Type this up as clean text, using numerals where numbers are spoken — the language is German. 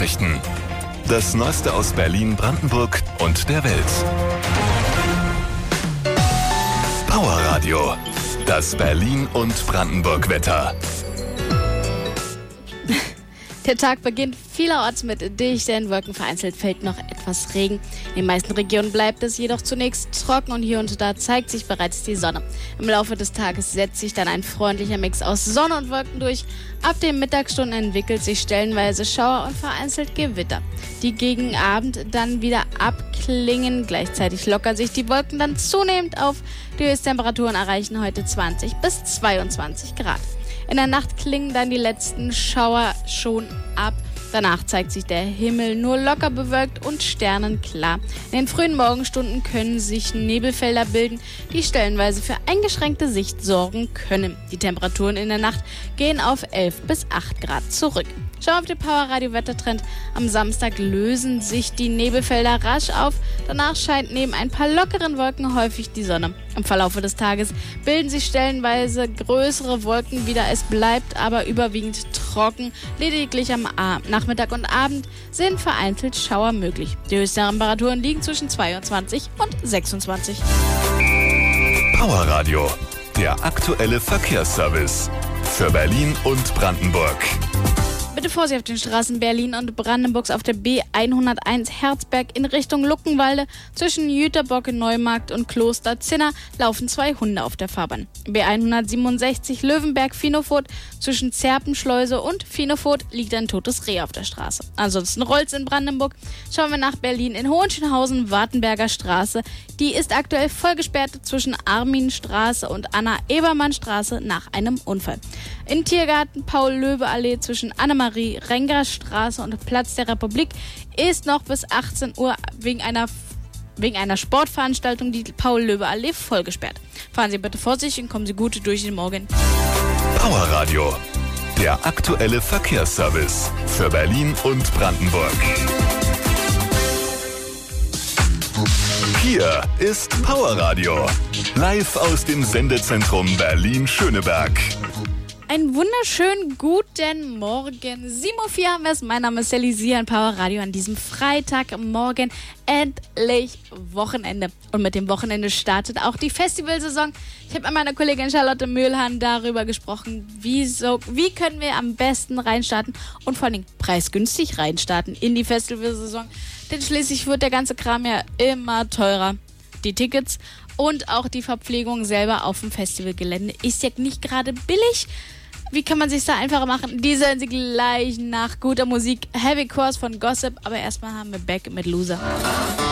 Nachrichten. Das Neueste aus Berlin, Brandenburg und der Welt. Power Radio. Das Berlin- und Brandenburg-Wetter. Der Tag beginnt vielerorts mit dichten Wolken, vereinzelt fällt noch etwas Regen. In den meisten Regionen bleibt es jedoch zunächst trocken und hier und da zeigt sich bereits die Sonne. Im Laufe des Tages setzt sich dann ein freundlicher Mix aus Sonne und Wolken durch. Ab den Mittagsstunden entwickelt sich stellenweise Schauer und vereinzelt Gewitter, die gegen Abend dann wieder abklingen. Gleichzeitig lockern sich die Wolken dann zunehmend auf. Die Höchsttemperaturen erreichen heute 20 bis 22 Grad. In der Nacht klingen dann die letzten Schauer schon ab. Danach zeigt sich der Himmel nur locker bewölkt und sternenklar. In den frühen Morgenstunden können sich Nebelfelder bilden, die stellenweise für eingeschränkte Sicht sorgen können. Die Temperaturen in der Nacht gehen auf 11 bis 8 Grad zurück. Schau auf den Power Radio Wettertrend. Am Samstag lösen sich die Nebelfelder rasch auf. Danach scheint neben ein paar lockeren Wolken häufig die Sonne. Im Verlauf des Tages bilden sich stellenweise größere Wolken wieder. Es bleibt aber überwiegend trocken. Lediglich am Nachmittag und Abend sind vereinzelt Schauer möglich. Die Höchsttemperaturen liegen zwischen 22 und 26. Power Radio. Der aktuelle Verkehrsservice. Für Berlin und Brandenburg. Bitte Vorsicht auf den Straßen Berlin und Brandenburgs auf der B101 Herzberg in Richtung Luckenwalde. Zwischen Jüterbocke, Neumarkt und Kloster Zinner laufen 2 Hunde auf der Fahrbahn. B167 Löwenberg-Finofurt. Zwischen Zerpenschleuse und Finofurt liegt ein totes Reh auf der Straße. Ansonsten rollt's in Brandenburg. Schauen wir nach Berlin in Hohenschönhausen, Wartenberger Straße. Die ist aktuell voll gesperrt zwischen Arminstraße und Anna-Ebermann-Straße nach einem Unfall. In Tiergarten Paul-Löbe-Allee zwischen Annemarie-Renger-Straße und Platz der Republik ist noch bis 18 Uhr wegen einer Sportveranstaltung die Paul-Löbe-Allee voll gesperrt. Fahren Sie bitte vorsichtig und kommen Sie gut durch den Morgen. Power Radio. Der aktuelle Verkehrsservice. Für Berlin und Brandenburg. Hier ist Power Radio. Live aus dem Sendezentrum Berlin-Schöneberg. Einen wunderschönen guten Morgen. 7:04 Uhr haben wir es. Mein Name ist Sally Sie an Power Radio an diesem Freitagmorgen. Endlich Wochenende. Und mit dem Wochenende startet auch die Festivalsaison. Ich habe mit meiner Kollegin Charlotte Mühlhahn darüber gesprochen, wie können wir am besten reinstarten und vor allem preisgünstig reinstarten in die Festivalsaison. Denn schließlich wird der ganze Kram ja immer teurer. Die Tickets und auch die Verpflegung selber auf dem Festivalgelände ist ja nicht gerade billig. Wie kann man sich da einfacher machen? Die hören Sie gleich nach guter Musik. Heavy Course von Gossip. Aber erstmal haben wir Back mit Loser.